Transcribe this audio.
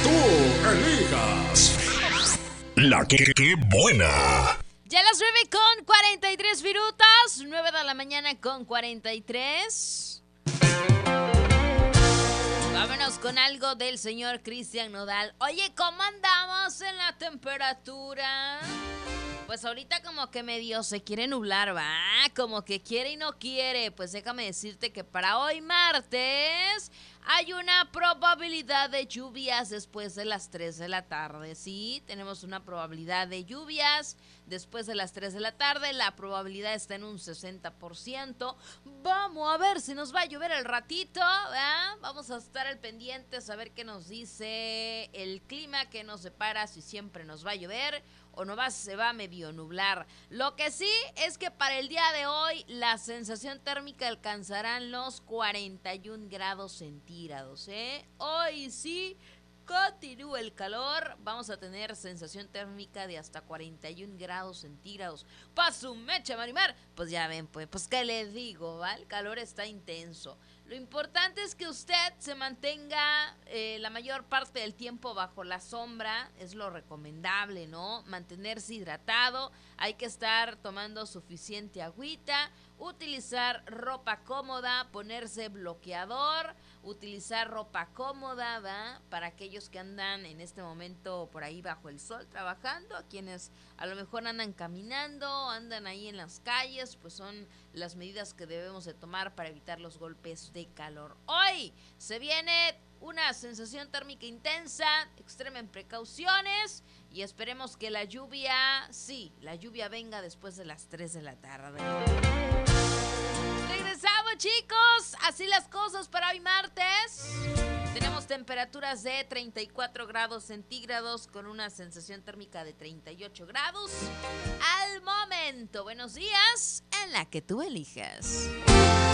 tú elijas. La que buena. Ya las 9:43 minutos, 9 de la mañana con 43. Vámonos con algo del señor Cristian Nodal. Oye, ¿cómo andamos en la temperatura? Pues ahorita como que medio se quiere nublar, ¿va? Como que quiere y no quiere. Pues déjame decirte que para hoy martes hay una probabilidad de lluvias después de las 3 de la tarde. Sí, tenemos una probabilidad de lluvias después de las 3 de la tarde. La probabilidad está en un 60%. Vamos a ver si nos va a llover al ratito, ¿verdad? Vamos a estar al pendiente, a ver qué nos dice el clima, qué nos separa, si siempre nos va a llover o no va, se va a medio nublar. Lo que sí es que para el día de hoy la sensación térmica alcanzarán los 41 grados centígrados, ¿eh? Hoy sí continúa el calor, vamos a tener sensación térmica de hasta 41 grados centígrados. ¡Pa' su mecha, Marimar! Pues ya ven, pues ¿qué les digo, va? El calor está intenso. Lo importante es que usted se mantenga la mayor parte del tiempo bajo la sombra, es lo recomendable, ¿no? Mantenerse hidratado, hay que estar tomando suficiente agüita, utilizar ropa cómoda, ponerse bloqueador, utilizar ropa cómoda, ¿va? Para aquellos que andan en este momento por ahí bajo el sol trabajando, a quienes a lo mejor andan caminando, andan ahí en las calles, pues son las medidas que debemos de tomar para evitar los golpes de calor. Hoy se viene una sensación térmica intensa, extremen precauciones y esperemos que la lluvia, sí, la lluvia venga después de las 3 de la tarde. Regresamos, chicos, así las cosas para hoy martes. Tenemos temperaturas de 34 grados centígrados con una sensación térmica de 38 grados. Al momento, buenos días en la que tú elijas.